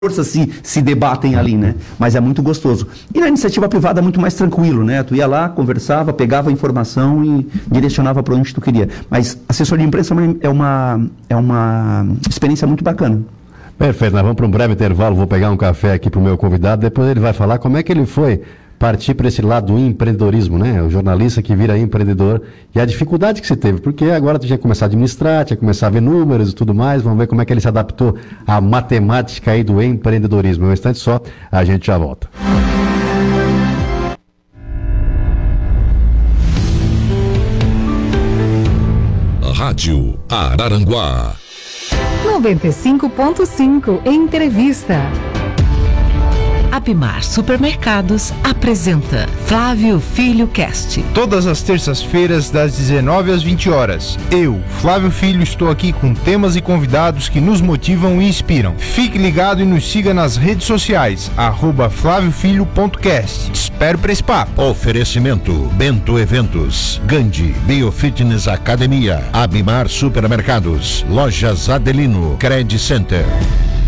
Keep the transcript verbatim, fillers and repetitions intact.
forças se, se debatem ali, né? Mas é muito gostoso. E na iniciativa privada é muito mais tranquilo, né? Tu ia lá, conversava, pegava a informação e direcionava para onde tu queria. Mas assessor de imprensa é uma, é uma experiência muito bacana. Perfeito, nós vamos para um breve intervalo, vou pegar um café aqui para o meu convidado, depois ele vai falar como é que ele foi partir para esse lado do empreendedorismo, né? O jornalista que vira empreendedor e a dificuldade que você teve, porque agora tu tinha que começar a administrar, tinha que começar a ver números e tudo mais, vamos ver como é que ele se adaptou à matemática aí do empreendedorismo. Um instante só, a gente já volta. Rádio Araranguá noventa e cinco ponto cinco. Entrevista. Abimar Supermercados apresenta Flávio Filho Cast. Todas as terças-feiras, das dezenove às vinte horas. Eu, Flávio Filho, estou aqui com temas e convidados que nos motivam e inspiram. Fique ligado e nos siga nas redes sociais, arroba flávio filho ponto cast. Te espero para esse papo. Oferecimento Bento Eventos, Gandhi Biofitness Academia, Abimar Supermercados, Lojas Adelino, Credit Center.